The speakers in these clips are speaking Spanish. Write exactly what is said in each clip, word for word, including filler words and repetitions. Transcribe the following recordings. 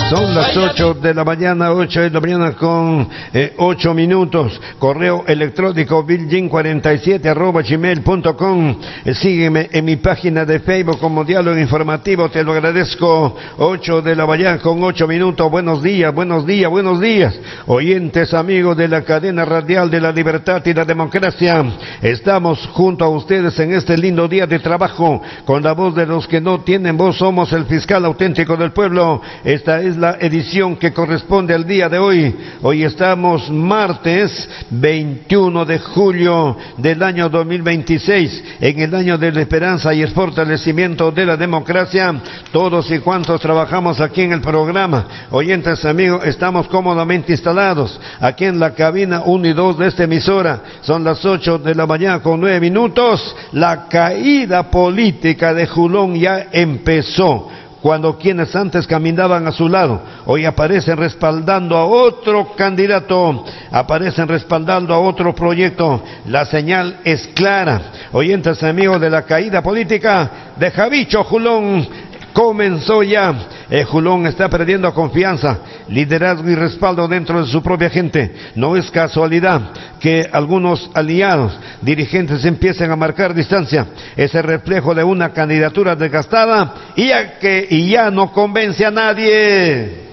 Son las ocho de la mañana, ocho de la mañana con eh, ocho minutos. Correo electrónico bilgin cuarenta y siete arroba gmail punto com. Eh, sígueme en mi página de Facebook como Diálogo Informativo, te lo agradezco. Ocho de la mañana con ocho minutos. Buenos días, buenos días, buenos días. Oyentes, amigos de la cadena radial de la libertad y la democracia. Estamos junto a ustedes en este lindo día de trabajo con la voz de los que no tienen voz. Somos el fiscal auténtico del pueblo. Esta es la edición que corresponde al día de hoy. Hoy estamos martes veintiuno de julio del año dos mil veintiséis, en el año de la esperanza y el fortalecimiento de la democracia. Todos y cuantos trabajamos aquí en el programa, oyentes, amigos, estamos cómodamente instalados aquí en la cabina uno y dos de esta emisora. Son las ocho de la mañana con nueve minutos. La caída política de Julón ya empezó, cuando quienes antes caminaban a su lado, hoy aparecen respaldando a otro candidato, aparecen respaldando a otro proyecto. La señal es clara. Oyentes, amigos, de la caída política de Javicho Julón comenzó ya. Eh, Julón está perdiendo confianza, liderazgo y respaldo dentro de su propia gente. No es casualidad que algunos aliados, dirigentes empiecen a marcar distancia. Es el reflejo de una candidatura desgastada y ya que y ya no convence a nadie.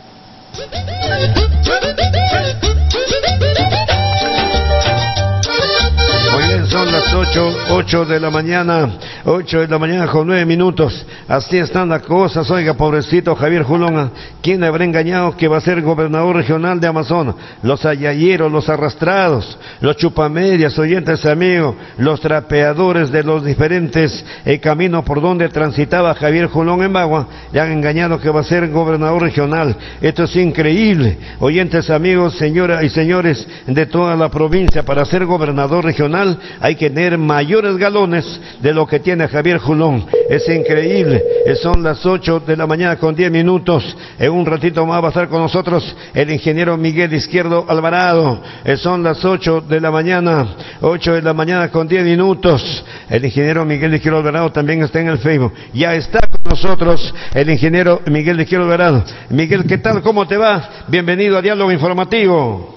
Muy bien, son las ocho, ocho de la mañana, ocho de la mañana con nueve minutos. Así están las cosas. Oiga, pobrecito Javier Julón, ¿quién le habrá engañado que va a ser gobernador regional de Amazonas? Los ayayeros, los arrastrados, los chupamedias, oyentes, amigos, los trapeadores de los diferentes eh, caminos por donde transitaba Javier Julón en Bagua, le han engañado que va a ser gobernador regional. Esto es increíble. Oyentes, amigos, señoras y señores de toda la provincia, para ser gobernador regional hay que tener mayores galones de lo que tiene Javier Julón. Es increíble. Son las ocho de la mañana con diez minutos. En un ratito más va a estar con nosotros el ingeniero Miguel Izquierdo Alvarado. Son las ocho de la mañana, ocho de la mañana con diez minutos. El ingeniero Miguel Izquierdo Alvarado también está en el Facebook. Ya está con nosotros el ingeniero Miguel Izquierdo Alvarado. Miguel, ¿qué tal? ¿Cómo te va? Bienvenido a Diálogo Informativo.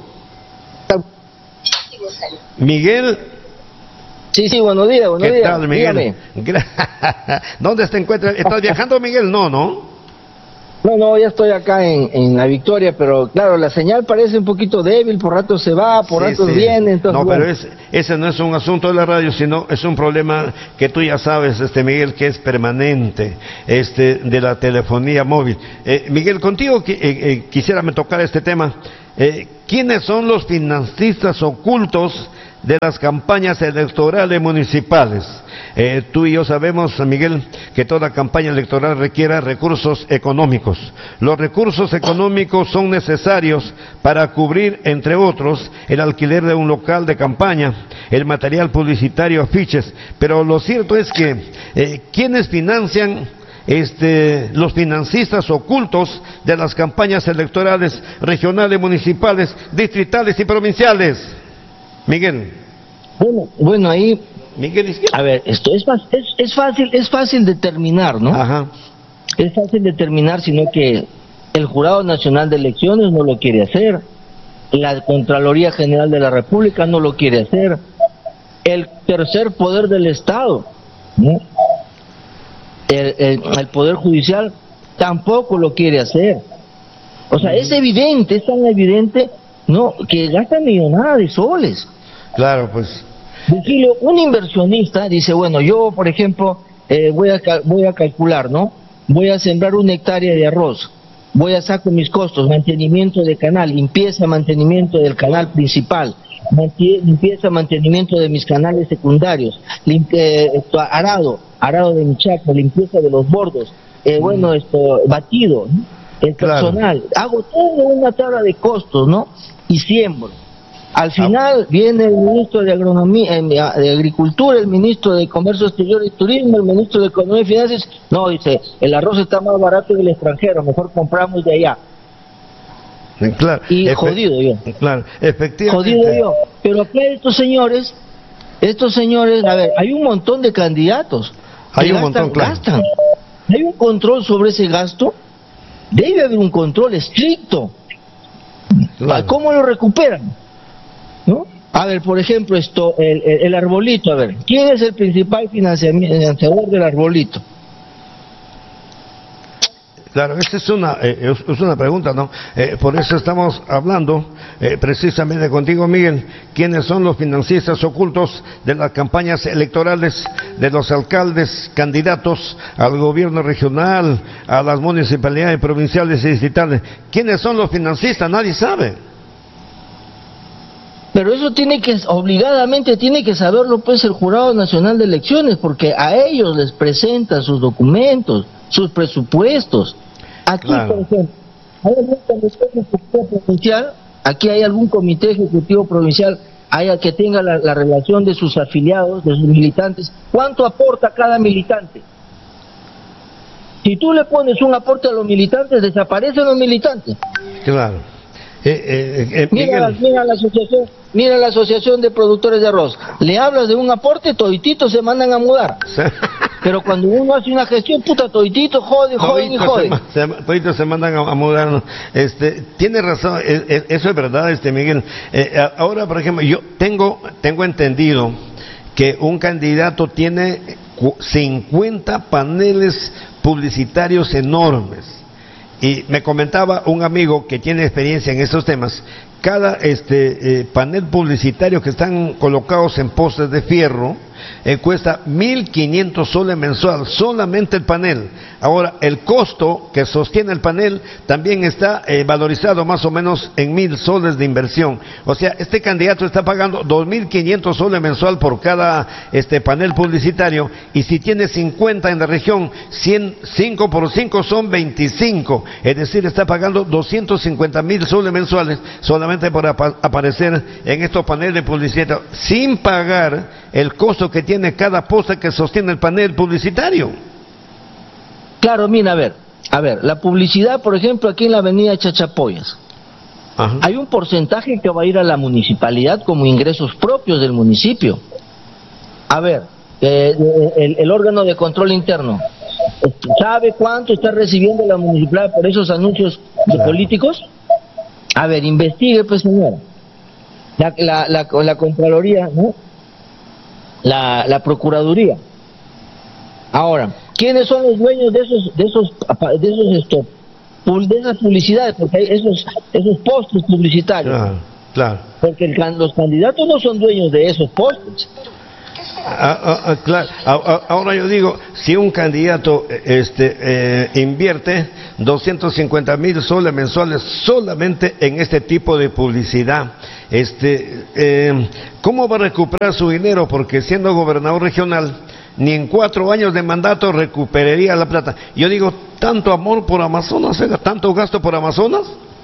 Miguel. Sí, sí, buenos días, buenos ¿Qué días. tal, Miguel? ¿Dónde te encuentras? ¿Estás viajando, Miguel? No, ¿no? No, no, ya estoy acá en, en La Victoria, pero claro, la señal parece un poquito débil, por rato se va, por sí, rato sí. viene. Entonces, no, bueno. pero es, ese no es un asunto de la radio, sino es un problema que tú ya sabes, este Miguel, que es permanente, este, de la telefonía móvil. Eh, Miguel, contigo eh, eh, quisiera me tocar este tema. Eh, ¿Quiénes son los financistas ocultos de las campañas electorales municipales? Eh, tú y yo sabemos, Miguel, que toda campaña electoral requiere recursos económicos. Los recursos económicos son necesarios para cubrir, entre otros, el alquiler de un local de campaña, el material publicitario, afiches. Pero lo cierto es que, eh, ¿quiénes financian Este, los financistas ocultos de las campañas electorales regionales, municipales, distritales y provinciales? Miguel. Bueno, bueno ahí, Miguel Izquierdo. A ver, esto es, es, es fácil, es fácil determinar, ¿no? Ajá. Es fácil determinar, sino que el Jurado Nacional de Elecciones no lo quiere hacer, la Contraloría General de la República no lo quiere hacer, el tercer poder del Estado, ¿no? El, el, el Poder Judicial tampoco lo quiere hacer. O sea, es evidente, es tan evidente, no, que gasta millonada de soles. Claro, pues. Decirle, un inversionista dice, bueno, yo, por ejemplo, eh, voy a voy a calcular, ¿no? Voy a sembrar una hectárea de arroz, voy a sacar mis costos, mantenimiento de canal, limpieza, mantenimiento del canal principal, limpieza, mantenimiento de mis canales secundarios, eh, esto, arado, arado de mi chaco, limpieza de los bordos, eh, bueno, esto, batido, ¿no? El personal, claro. Hago toda una tabla de costos, ¿no? Y siembro. Al final ah. viene el ministro de Agronomía, de Agricultura, el ministro de Comercio Exterior y Turismo, el ministro de Economía y Finanzas, no, dice, el arroz está más barato en el extranjero, mejor compramos de allá. Claro, y jodido yo. Claro, efectivamente. Jodido yo. Pero acá estos señores, estos señores, a ver, hay un montón de candidatos. Hay un gastan, montón, claro. Gastan. Hay un control sobre ese gasto. Debe haber un control estricto. Claro. ¿Cómo lo recuperan? ¿No? A ver, por ejemplo, esto, el, el, el arbolito, a ver, ¿quién es el principal financiador del arbolito? Claro, esa es una, eh, es una pregunta, ¿no? Eh, por eso estamos hablando eh, precisamente contigo, Miguel, quiénes son los financistas ocultos de las campañas electorales de los alcaldes candidatos al gobierno regional, a las municipalidades provinciales y distritales. ¿Quiénes son los financistas? Nadie sabe. Pero eso tiene que, obligadamente tiene que saberlo pues el Jurado Nacional de Elecciones, porque a ellos les presentan sus documentos, sus presupuestos. Aquí, claro. Por ejemplo, hay algún comité ejecutivo provincial, aquí hay algún comité ejecutivo provincial haya que tenga la, la relación de sus afiliados, de sus militantes. ¿Cuánto aporta cada militante? Si tú le pones un aporte a los militantes, desaparecen los militantes. Claro. Eh, eh, eh, mira, mira la asociación, mira la asociación de productores de arroz. Le hablas de un aporte, todititos se mandan a mudar. Pero cuando uno hace una gestión, puta, todititos jode, jode y jode. Se, todititos se mandan a, a mudar. Este, tiene razón, eh, eh, eso es verdad, este Miguel. Eh, ahora, por ejemplo, yo tengo, tengo entendido que un candidato tiene cincuenta paneles publicitarios enormes. Y me comentaba un amigo que tiene experiencia en estos temas, cada este eh, panel publicitario que están colocados en postes de fierro eh, cuesta mil quinientos soles mensual, solamente el panel. Ahora, el costo que sostiene el panel también está eh, valorizado más o menos en mil soles de inversión. O sea, este candidato está pagando dos mil quinientos soles mensual por cada este panel publicitario, y si tiene cincuenta en la región, cien, cinco por cinco son veinticinco, es decir, está pagando doscientos cincuenta mil soles mensuales solamente por ap aparecer en estos paneles publicitarios, sin pagar el costo que tiene cada poste que sostiene el panel publicitario. Claro, mira, a ver, a ver, la publicidad, por ejemplo, aquí en la avenida Chachapoyas, ajá, hay un porcentaje que va a ir a la municipalidad como ingresos propios del municipio. A ver, eh, el, el órgano de control interno, ¿sabe cuánto está recibiendo la municipalidad por esos anuncios de políticos? A ver, investigue, pues, señor. La, la, la, la Contraloría, ¿no? La, la Procuraduría. Ahora, ¿quiénes son los dueños de esos, de esos, de esos esto, de esas publicidades? Porque hay esos, esos postes publicitarios. Claro, claro. Porque el, los candidatos no son dueños de esos postes. Ah, ah, ah, claro. Ah, ahora yo digo, si un candidato este, eh, invierte doscientos cincuenta mil soles mensuales solamente en este tipo de publicidad, este, eh, ¿cómo va a recuperar su dinero? Porque siendo gobernador regional, ni en cuatro años de mandato recuperaría la plata. Yo digo, ¿tanto amor por Amazonas? ¿Tanto gasto por Amazonas?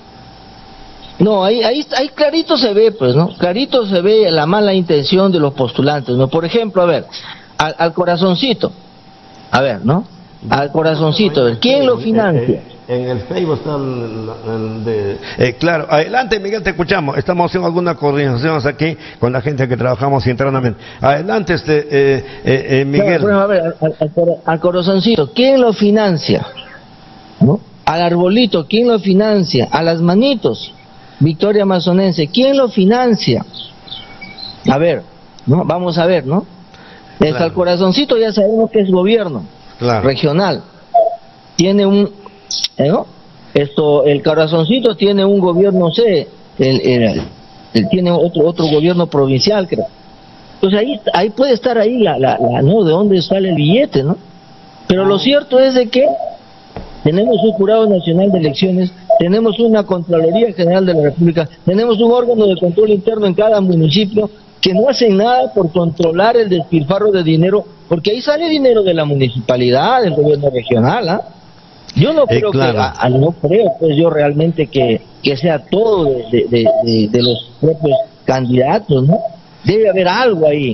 No, ahí, ahí, ahí clarito se ve, pues, ¿no? Clarito se ve la mala intención de los postulantes, ¿no? Por ejemplo, a ver, al, al corazoncito, a ver, ¿no? Al corazoncito, a ver, ¿quién lo financia? En el Facebook está el, el de... Eh, claro, adelante Miguel, te escuchamos. Estamos haciendo algunas coordinaciones aquí con la gente que trabajamos internamente. Adelante, este eh, eh, eh, Miguel. Claro, bueno, a ver, al, al, al corazoncito, ¿quién lo financia? ¿No? Al arbolito, ¿quién lo financia? A las manitos, Victoria Amazonense, ¿quién lo financia? A ver, ¿no? Vamos a ver, ¿no? Desde claro. Al corazoncito ya sabemos que es gobierno claro. Regional. Tiene un, ¿no? Esto, el corazoncito tiene un gobierno, no sé, el, el, el tiene otro otro gobierno provincial, creo. Entonces ahí ahí puede estar ahí la, la, la no, de dónde sale el billete, ¿no? Pero lo cierto es de que tenemos un Jurado Nacional de Elecciones, tenemos una Contraloría General de la República, tenemos un órgano de control interno en cada municipio que no hacen nada por controlar el despilfarro de dinero, porque ahí sale dinero de la municipalidad, del gobierno regional, ¿ah? ¿eh? Yo no creo eh, claro. que, a, a, no creo pues yo realmente que, que sea todo de, de, de, de los propios candidatos, ¿no? Debe haber algo ahí.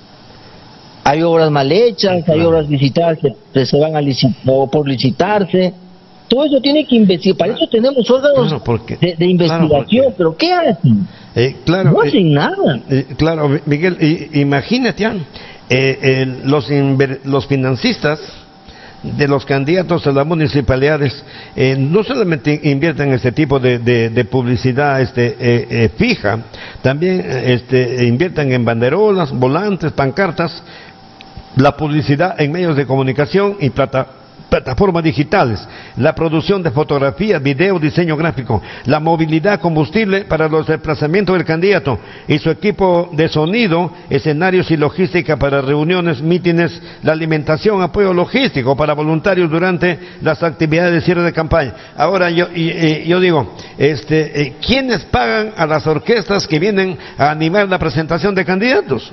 Hay obras mal hechas, claro. Hay obras licitadas que, que se van a licitar, o por licitarse. Todo eso tiene que investigar. Para eso tenemos órganos claro, porque, de, de investigación, claro, pero ¿qué hacen? Eh, claro, no hacen eh, nada. Eh, claro, Miguel, eh, imagínate, eh, eh, los, los financistas de los candidatos a las municipalidades eh, no solamente invierten en este tipo de, de, de publicidad este, eh, eh, fija, también este, invierten en banderolas, volantes, pancartas, la publicidad en medios de comunicación y plata, plataformas digitales, la producción de fotografías, video, diseño gráfico, la movilidad combustible para los desplazamientos del candidato y su equipo de sonido, escenarios y logística para reuniones, mítines, la alimentación, apoyo logístico para voluntarios durante las actividades de cierre de campaña. Ahora yo, y, y, yo digo, este, eh, ¿quiénes pagan a las orquestas que vienen a animar la presentación de candidatos?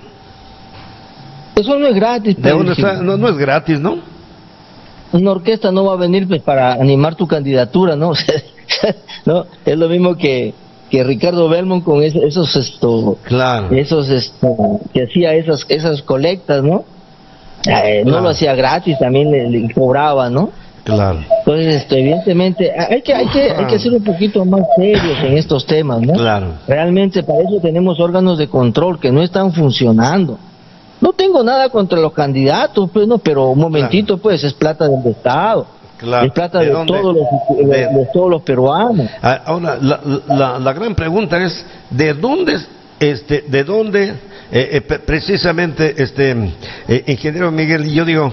Eso no es gratis. ¿De dónde está? No, no es gratis, ¿no? Una orquesta no va a venir pues para animar tu candidatura, ¿no? O sea, no, es lo mismo que que Ricardo Belmont con esos, esos esto, claro. esos esto, que hacía esas esas colectas, ¿no? Eh, no claro. lo hacía gratis, también le, le cobraba, ¿no? Claro. Entonces, esto, evidentemente, hay que hay que hay que ser un poquito más serios en estos temas, ¿no? Claro. Realmente para eso tenemos órganos de control que no están funcionando. No tengo nada contra los candidatos, pues no, pero un momentito, claro. Pues es plata del Estado, claro. Es plata de, de todos los de, de todos los peruanos. Ahora la, la, la gran pregunta es de dónde este de dónde eh, eh, precisamente este eh, ingeniero Miguel, yo digo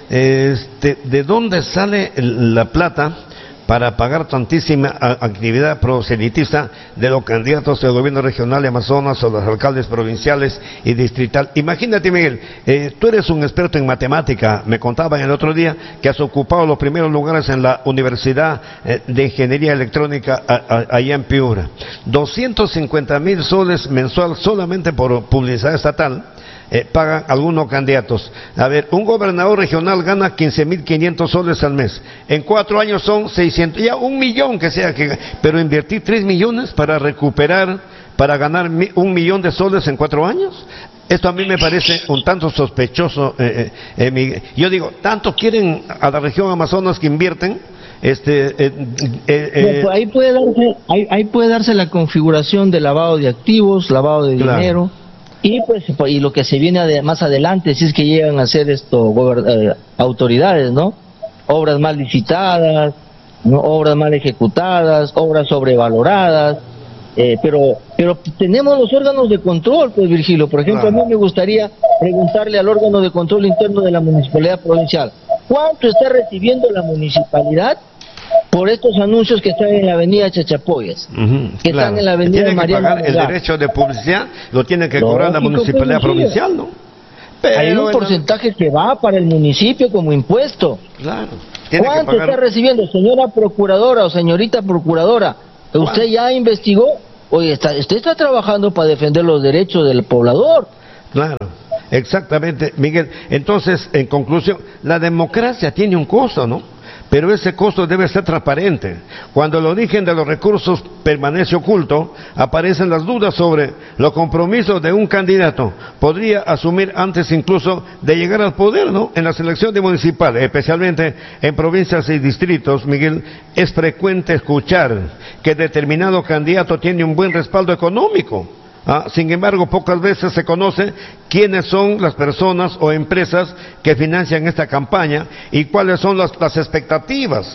este de dónde sale la plata para pagar tantísima actividad proselitista de los candidatos del gobierno regional de Amazonas o los alcaldes provinciales y distrital. Imagínate, Miguel, eh, tú eres un experto en matemática, me contaban el otro día que has ocupado los primeros lugares en la Universidad eh, de Ingeniería Electrónica a, a, allá en Piura. doscientos cincuenta mil soles mensual solamente por publicidad estatal. Eh, pagan algunos candidatos. A ver, un gobernador regional gana quince mil quinientos soles al mes. En cuatro años son seiscientos, ya un millón que sea, que, pero invertir tres millones para recuperar, para ganar mi, un millón de soles en cuatro años. Esto a mí me parece un tanto sospechoso. Eh, eh, eh, yo digo, tanto quieren a la región Amazonas que invierten. Este, eh, eh, eh, pues ahí puede darse, ahí, ahí puede darse la configuración de lavado de activos, lavado de claro. dinero. Y pues y lo que se viene ade más adelante, si es que llegan a ser esto eh, autoridades, ¿no? Obras mal licitadas, ¿no? Obras mal ejecutadas, obras sobrevaloradas, eh, pero pero tenemos los órganos de control, pues Virgilio, por ejemplo, claro. A mí me gustaría preguntarle al órgano de control interno de la municipalidad provincial, ¿cuánto está recibiendo la municipalidad por estos anuncios que están en la avenida Chachapoyas, uh-huh, que claro. están en la avenida Tienen que pagar Mariana el derecho de publicidad, lo tiene que cobrar la municipalidad provincial, ¿no? Pero hay un porcentaje que va para el municipio como impuesto. Claro. ¿Cuánto pagar... está recibiendo, señora procuradora o señorita procuradora? ¿Usted ya investigó? Oye, está, usted está trabajando para defender los derechos del poblador. Claro. Exactamente, Miguel. Entonces, en conclusión, la democracia tiene un costo, ¿no? Pero ese costo debe ser transparente. Cuando el origen de los recursos permanece oculto, aparecen las dudas sobre los compromisos de un candidato. Podría asumir antes incluso de llegar al poder, ¿no? En las elecciones municipales, especialmente en provincias y distritos, Miguel, es frecuente escuchar que determinado candidato tiene un buen respaldo económico. Ah, sin embargo, pocas veces se conoce quiénes son las personas o empresas que financian esta campaña y cuáles son las, las expectativas.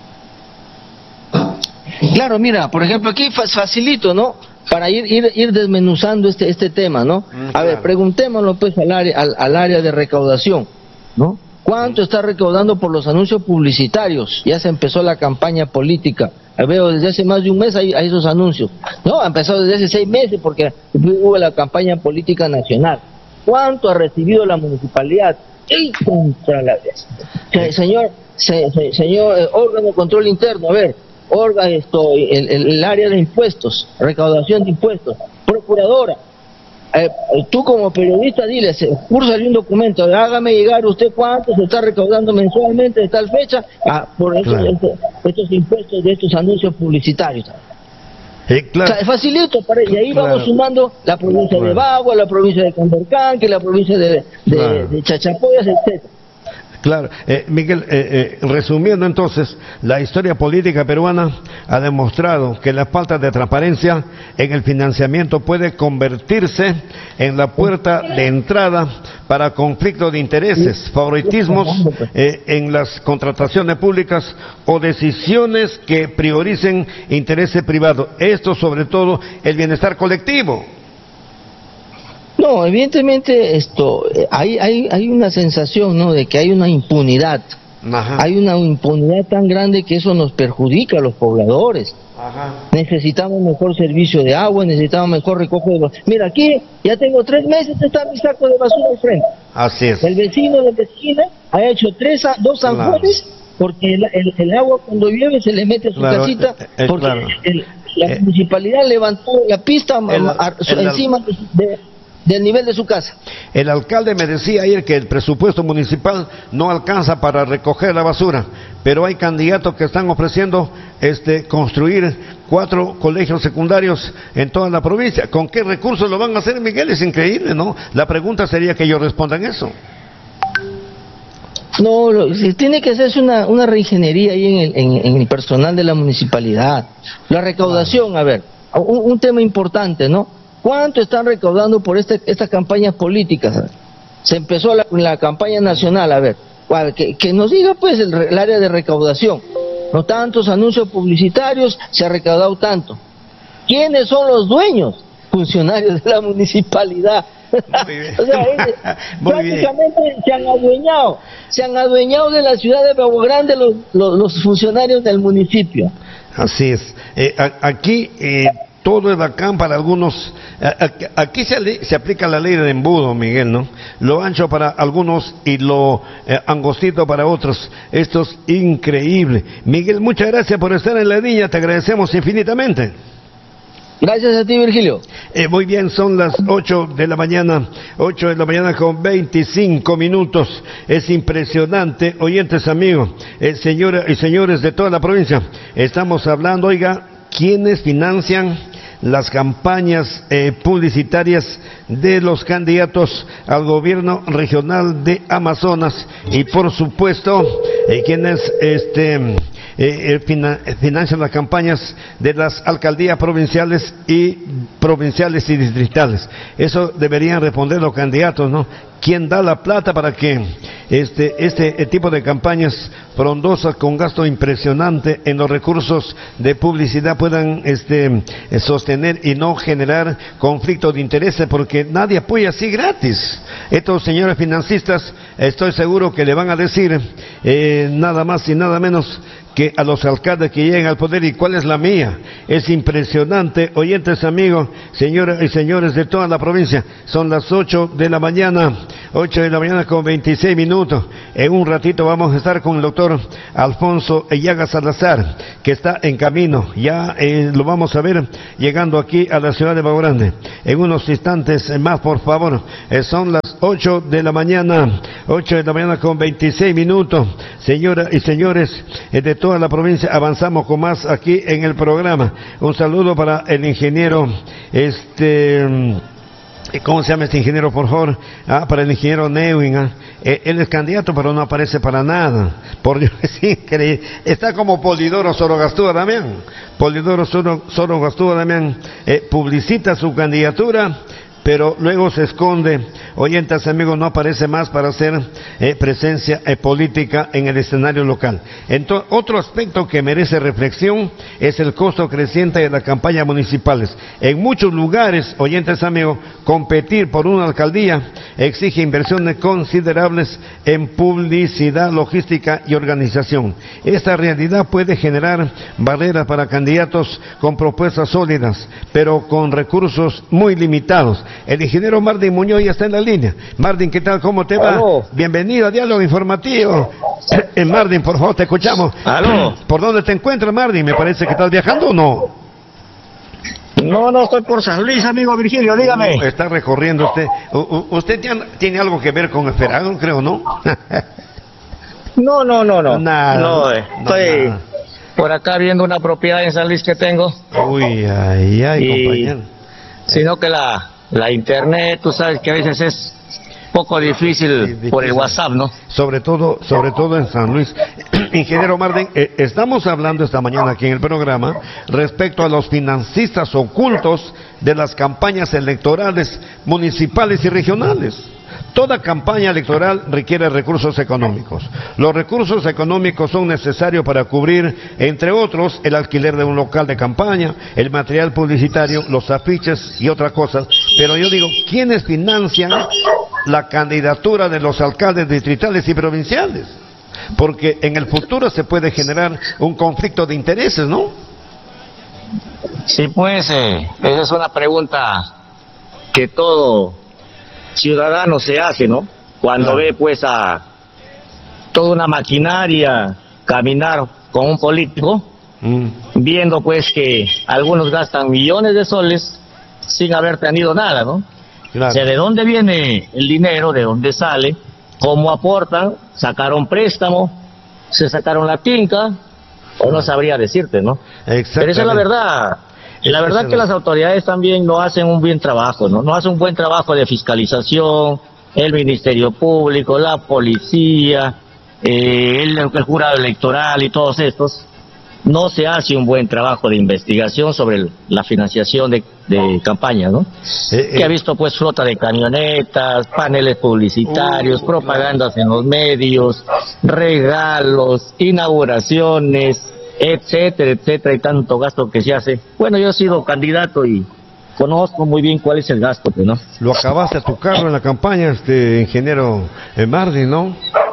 Claro, mira, por ejemplo, aquí facilito, ¿no? Para ir ir, ir desmenuzando este este tema, ¿no? Mm, claro. A ver, preguntémoslo pues al área, al, al área de recaudación, ¿no? ¿Cuánto está recaudando por los anuncios publicitarios? Ya se empezó la campaña política. Veo desde hace más de un mes hay, hay esos anuncios. No, ha empezado desde hace seis meses porque hubo la campaña política nacional. ¿Cuánto ha recibido la municipalidad? ¡Ey, contra la vez! Señor, se, se, señor eh, órgano de control interno, a ver, órgano, esto, el, el, el área de impuestos, recaudación de impuestos, procuradora. Eh, tú como periodista dile, cursale un documento, hágame llegar usted cuánto se está recaudando mensualmente de tal fecha ah, por esos, claro. estos, estos impuestos de estos anuncios publicitarios. Sí, claro. O sea, es facilito, para, y ahí claro. Vamos sumando la provincia claro. de Bagua, la provincia de Condorcanqui, la provincia de, de, claro. de Chachapoyas, etcétera. Claro, eh, Miguel, eh, eh, resumiendo entonces, la historia política peruana ha demostrado que la falta de transparencia en el financiamiento puede convertirse en la puerta de entrada para conflictos de intereses, favoritismos eh, en las contrataciones públicas o decisiones que prioricen intereses privados. Esto sobre todo el bienestar colectivo. No, evidentemente esto hay hay hay una sensación, ¿no?, de que hay una impunidad. Ajá. Hay una impunidad tan grande que eso nos perjudica a los pobladores. Ajá. Necesitamos mejor servicio de agua, necesitamos mejor recojo de los... Mira, aquí ya tengo tres meses, está mi saco de basura al frente. Así es. El vecino de la esquina ha hecho tres, dos zanjones, claro, porque el, el, el agua cuando llueve se le mete a su claro, casita, eh, porque claro. el, la eh, municipalidad levantó la pista el, a, el, encima de... de del nivel de su casa. El alcalde me decía ayer que el presupuesto municipal no alcanza para recoger la basura, pero hay candidatos que están ofreciendo este construir cuatro colegios secundarios en toda la provincia. ¿Con qué recursos lo van a hacer, Miguel? Es increíble, ¿no? La pregunta sería que ellos respondan eso. No, lo, tiene que hacerse una, una reingeniería ahí en el, en, en el personal de la municipalidad. La recaudación, a ver, un, un tema importante, ¿no? ¿Cuánto están recaudando por este, estas campañas políticas? Se empezó la, la campaña nacional, a ver, que, que nos diga pues el, el área de recaudación. No tantos anuncios publicitarios, se ha recaudado tanto. ¿Quiénes son los dueños? Funcionarios de la municipalidad. Muy bien. O sea, es, prácticamente bien. se han adueñado, se han adueñado de la ciudad de Nuevo Grande los, los, los funcionarios del municipio. Así es. Eh, a, aquí... Eh... todo es bacán para algunos. Aquí se, se aplica la ley de embudo, Miguel, ¿no? Lo ancho para algunos y lo eh, angostito para otros. Esto es increíble. Miguel, muchas gracias por estar en la línea, te agradecemos infinitamente. Gracias a ti, Virgilio. Eh, muy bien, son las ocho de la mañana, ocho de la mañana con veinticinco minutos. Es impresionante, oyentes amigos, eh, señoras y señores de toda la provincia. Estamos hablando, oiga, ¿quiénes financian las campañas eh, publicitarias de los candidatos al gobierno regional de Amazonas? Y por supuesto, eh, quienes este, eh, fina, financian las campañas de las alcaldías provinciales y provinciales y distritales. Eso deberían responder los candidatos, ¿no? ¿Quién da la plata para que este, este tipo de campañas frondosas con gasto impresionante en los recursos de publicidad puedan este, sostener y no generar conflictos de intereses? Porque nadie apoya así gratis. Estos señores financistas, estoy seguro que le van a decir eh, nada más y nada menos que a los alcaldes que lleguen al poder, ¿y cuál es la mía? Es impresionante, oyentes amigos, señoras y señores de toda la provincia. Son las ocho de la mañana, ocho de la mañana con veintiséis minutos. En un ratito vamos a estar con el doctor Alfonso Ellaga Salazar, que está en camino. Ya eh, lo vamos a ver llegando aquí a la ciudad de Nuevo Grande. En unos instantes más, por favor. Eh, son las ocho de la mañana, ocho de la mañana con veintiséis minutos. Señoras y señores eh, de toda la provincia, avanzamos con más aquí en el programa. Un saludo para el ingeniero, este... ¿cómo se llama este ingeniero, por favor? Ah, para el ingeniero Neuwin. ¿ah? Eh, él es candidato, pero no aparece para nada. Por Dios, es increíble. Está como Polidoro Sorogastúa Damián. Polidoro Sorogastúa Damián eh, publicita su candidatura, pero luego se esconde. Oyentes amigos, no aparece más para hacer eh, presencia eh, política en el escenario local. Entonces, otro aspecto que merece reflexión es el costo creciente de las campañas municipales. En muchos lugares, oyentes amigos, competir por una alcaldía exige inversiones considerables en publicidad, logística y organización. Esta realidad puede generar barreras para candidatos con propuestas sólidas, pero con recursos muy limitados. El ingeniero Mardin Muñoz ya está en la línea. Mardin, ¿qué tal? ¿Cómo te va? ¿Aló? Bienvenido a Diálogo Informativo. Eh, Mardin, por favor, te escuchamos. ¿Aló? ¿Por dónde te encuentras, Mardin? Me parece que estás viajando o no. No, no, estoy por San Luis, amigo Virgilio, dígame. No, está recorriendo usted. U ¿Usted tiene, tiene algo que ver con el Feragón, creo, no? no, no, no, no. Nada. No, eh, no estoy nada. por acá viendo una propiedad en San Luis que tengo. Uy, ay, ay, y... compañero. Sino que la... La internet, tú sabes que a veces es poco difícil, difícil por el WhatsApp, ¿no? Sobre todo, sobre todo en San Luis. Ingeniero Marden, eh, estamos hablando esta mañana aquí en el programa respecto a los financistas ocultos de las campañas electorales municipales y regionales. Toda campaña electoral requiere recursos económicos. Los recursos económicos son necesarios para cubrir, entre otros, el alquiler de un local de campaña, el material publicitario, los afiches y otras cosas. Pero yo digo, ¿quiénes financian la candidatura de los alcaldes distritales y provinciales? Porque en el futuro se puede generar un conflicto de intereses, ¿no? Sí, pues, eh, esa es una pregunta que todo ciudadano se hace, ¿no? Cuando claro. ve pues a toda una maquinaria caminar con un político, mm. viendo pues que algunos gastan millones de soles sin haber tenido nada, ¿no? Claro. O sea, ¿de dónde viene el dinero? ¿De dónde sale? ¿Cómo aportan? ¿Sacaron préstamo? ¿Se sacaron la finca? O no sabría decirte, ¿no? Pero esa es la verdad. La verdad es que las autoridades también no hacen un buen trabajo, ¿no? No hacen un buen trabajo de fiscalización, el Ministerio Público, la policía, eh, el, el jurado electoral y todos estos. No se hace un buen trabajo de investigación sobre el, la financiación de, de campañas, ¿no? Eh, eh. Que ha visto pues flota de camionetas, paneles publicitarios, uh, propagandas claro. en los medios, regalos, inauguraciones, etcétera, etcétera, y tanto gasto que se hace. Bueno, yo he sido candidato y conozco muy bien cuál es el gasto, ¿no? Lo acabaste a tu carro en la campaña, este ingeniero Marden, ¿no?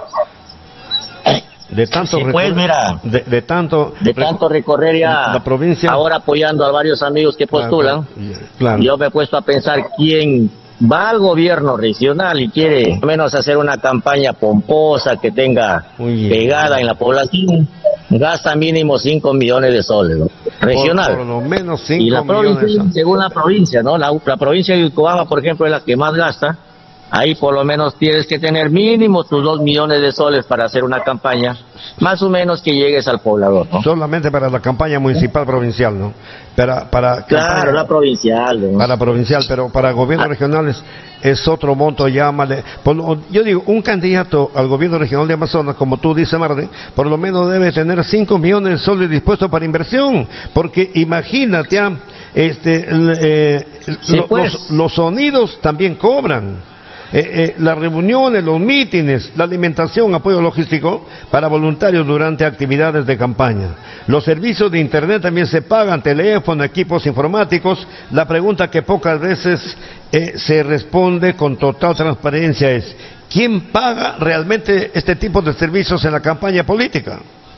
De tanto, sí, pues, mira, de, de tanto, de tanto recorrer ya la provincia, ahora apoyando a varios amigos que postulan, claro, claro. yo me he puesto a pensar quién va al gobierno regional y quiere menos hacer una campaña pomposa que tenga pegada en la población. Gasta mínimo cinco millones de soles, ¿no? Regional. Por, por lo menos cinco y la provincia, millones. según la provincia, ¿no? La, la provincia de Utcubamba, por ejemplo, es la que más gasta. Ahí por lo menos tienes que tener mínimo tus dos millones de soles para hacer una campaña, más o menos que llegues al poblador, ¿no? Solamente para la campaña municipal provincial, ¿no? Para, para claro, campaña, la provincial, ¿no? Para provincial, pero para gobiernos ah. regionales es otro monto, llámale. Por lo, yo digo, un candidato al gobierno regional de Amazonas, como tú dices, Marden, por lo menos debe tener cinco millones de soles dispuestos para inversión, porque imagínate, este, eh, sí, lo, pues. los, los sonidos también cobran. Eh, eh, las reuniones, los mítines, la alimentación, apoyo logístico para voluntarios durante actividades de campaña. Los servicios de internet también se pagan, teléfono, equipos informáticos. La pregunta que pocas veces eh, se responde con total transparencia es: ¿quién paga realmente este tipo de servicios en la campaña política?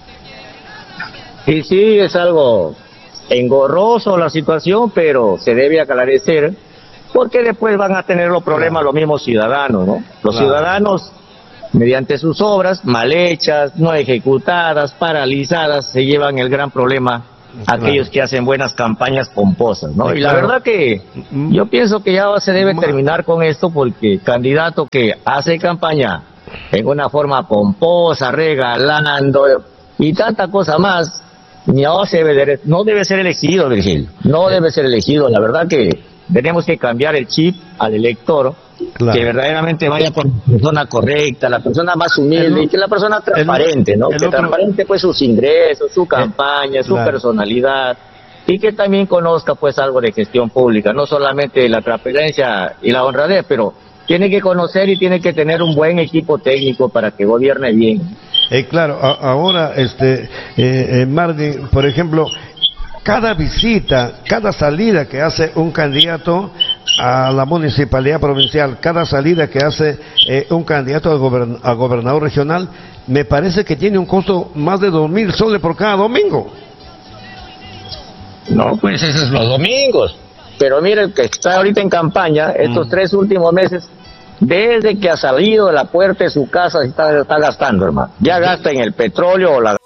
Y sí, es algo engorroso la situación, pero se debe aclarecer, porque después van a tener los problemas los mismos ciudadanos, ¿no? Los claro. ciudadanos, mediante sus obras mal hechas, no ejecutadas, paralizadas, se llevan el gran problema claro. aquellos que hacen buenas campañas pomposas, ¿no? Sí, y la claro. verdad que yo pienso que ya se debe terminar con esto, porque candidato que hace campaña en una forma pomposa, regalando y tanta cosa más, no, se debe, no debe ser elegido, Virgil, no debe ser elegido. La verdad que tenemos que cambiar el chip al elector, claro. que verdaderamente vaya por la persona correcta, la persona más humilde, el, y que la persona transparente, el, ¿no? El que otro, transparente pues sus ingresos, su campaña, el, su claro. personalidad, y que también conozca pues algo de gestión pública, no solamente la transparencia y la honradez, pero tiene que conocer y tiene que tener un buen equipo técnico para que gobierne bien. Eh, claro, a, ahora, este, eh, eh, Marden, por ejemplo, cada visita, cada salida que hace un candidato a la municipalidad provincial, cada salida que hace eh, un candidato a, gobern a gobernador regional, me parece que tiene un costo más de dos mil soles por cada domingo. No, pues esos son los domingos. Pero mire, el que está ahorita en campaña, estos mm. tres últimos meses, desde que ha salido de la puerta de su casa, está, está gastando, hermano. Ya gasta en el petróleo o la